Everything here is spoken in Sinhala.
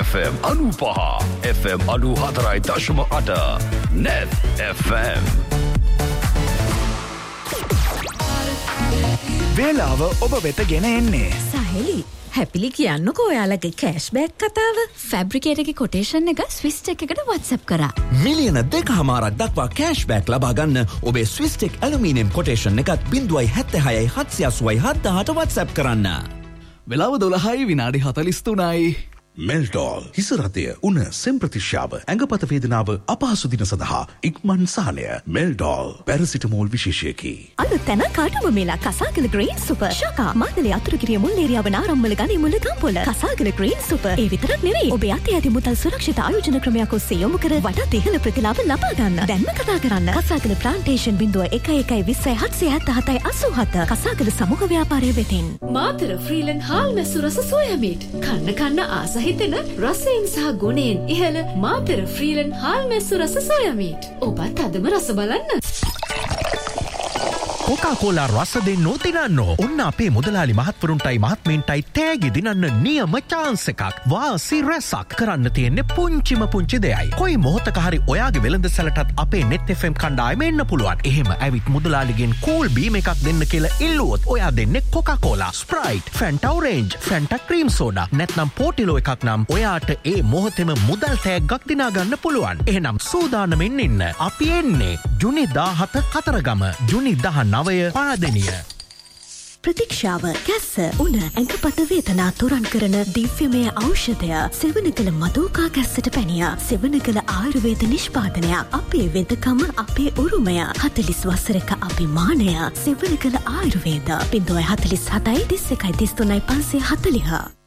FM 95 FM 94.8 Net FM වේලාව ඔබ වෙත ගෙන එන්නේ සහෙලි හැපිලි කියන්නකෝ ඔයාලගේ කෑෂ්බෑක් කතාව ෆැබ්‍රිකේටගේ කොටේෂන් එක ස්විස්ටෙක් එකට WhatsApp කරා මිලියන 2.5ක් දක්වා කෑෂ්බෑක් ලබා ගන්න ඔබේ ස්විස්ටෙක් ඇලුමිනියම් කොටේෂන් එකත් 0.76 787 WhatsApp කරන්න. වෙලාව 12යි විනාඩි 43යි. මෙල්ටෝල් හිසරතය උන සෙම්ප්‍රතිශ්‍යාව ඇඟපත වේදනාව අපහසු දින සඳහා ඉක්මන් සහනය මෙල්ටෝල් පැරසිටමෝල් විශේෂයකි. අලුත් තැන කාටුම මේලා කසාගල ග්‍රීන් සුපර් ශකා මාතලේ අතුරුගිරිය මුල් ඒරියාව නාරම්මල ගනි මුල ගම්පොල කසාගල ග්‍රීන් සුපර් ඒ විතරක් නෙවෙයි ඔබේ අතේ ඇති මුදල් සුරක්ෂිත ආයෝජන ක්‍රමයක් ඔස්සේ යොමු කර වටා ඉහළ ප්‍රතිලාභ ලබා ගන්න. දැන්ම කතා කරන්න කසාගල ප්ලාන්ටේෂන් 0112078787 කසාගල සමූහ ව්‍යාපාරය වෙතින්. මාතර ෆ්‍රීලන් හාල් මැස්සු රස සෝයා මීට් කන්න ආස හිතෙන රසයෙන් සහ ගුණයෙන් ඉහළ මාතර ෆ්‍රීලන් හාල් මැස්සු රස සෝයා මීට්. ඔබත් අදම රස බලන්න. කොකාකෝලා රස දෙන්නෝ දිනන්නෝ. ඔන්න අපේ මුදලාලි මහත්වරුන්ටයි මහත්මීන්ටයි තෑගි දිනන්න නියම chance එකක්. වාසි රැසක් කරන්න තියෙන්නේ පුංචිම පුංචි දෙයයි. කොයි මොහොතක හරි ඔයාගේ වෙළඳසැලටත් අපේ Net FM කණ්ඩායම එන්න පුළුවන්. එහෙම ඇවිත් මුදලාලිගෙන් කූල් බීම් එකක් දෙන්න කියලා ඉල්ලුවොත් ඔයා දෙන්නේ Coca Cola, Sprite, ෆැන්ටා orange, ෆැන්ටා cream soda නැත්නම් පෝටිලෝ එකක් නම් ඔයාට ඒ මොහොතේම මුදල් තෑග්ගක් දිනා ගන්න පුළුවන්. එහෙනම් සූදානමින් ඉන්න. අපි එන්නේ ජුනි 17 කතරගම, ජුනි 19 පාදෙනිය. ප්‍රතික්ෂාව කැස්ස උන ඇඟපත වේදනා තුරන් කරන දිව්‍යමය ඖෂධය සෙවණගල මදෝකා කැස්සට පැනිය. සෙවණගල ආයුර්වේද නිෂ්පාදනය අපේ වෙදකම අපේ උරුමය 40 වසරක අභිමානය. සෙවණගල ආයුර්වේද 047 31 33 540